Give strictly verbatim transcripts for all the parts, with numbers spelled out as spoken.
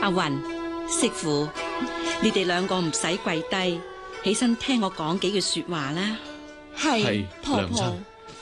阿雲、媳婦，你哋兩個唔使跪低，起身聽我講幾句說話啦。 係婆娘親婆，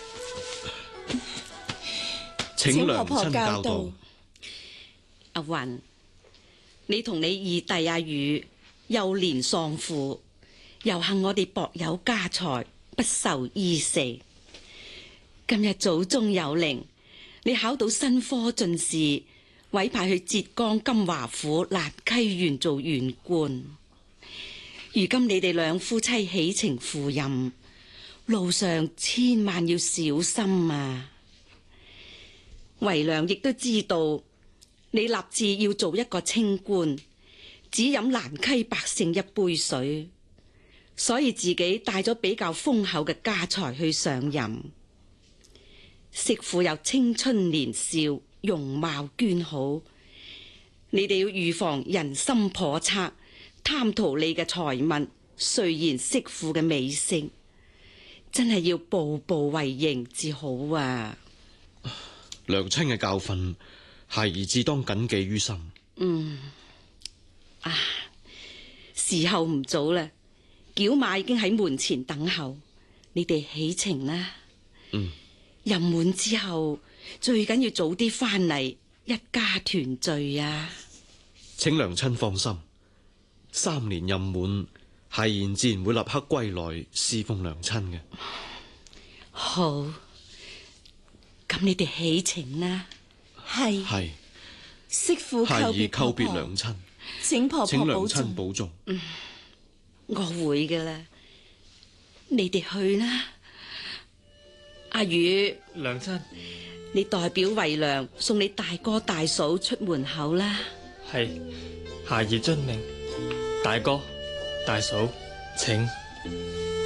請娘婆婆親教導。 阿雲，你同你二弟阿宇幼年喪父，又幸我哋薄有家財，不受衣食。今日祖宗有靈，你考到新科進士，委派去浙江金華府蘭溪縣做縣官。如今你哋兩夫妻起程赴任，路上千萬要小心啊！為娘亦都知道，你立志要做一個清官，只飲蘭溪百姓一杯水，所以自己帶咗比較豐厚嘅家財去上任。媳婦又青春年少，容貌娟好，你哋要預防人心叵測，貪圖你嘅財物，垂涎媳婦嘅美色，真係要步步為營至好啊！ 娘親嘅教訓，孩兒自當謹記於心。 嗯，啊，時候唔早啦，轎馬已經喺門前等候，你哋起程啦。 嗯。 任滿之後，最緊要早啲翻嚟，一家團聚啊！ 請娘親放心，三年任滿，孩兒自然會立刻歸來侍奉娘親嘅。 好，咁你哋起程啦。 係係， 媳婦孩兒叩別婆婆， 叩別娘親， 請婆請娘親婆保重。 保重。 嗯，我會㗎啦，你哋去啦。阿宇， 娘親， 你代表為娘送你大哥大嫂出門口啦。 係孩兒遵命。大哥大嫂，請。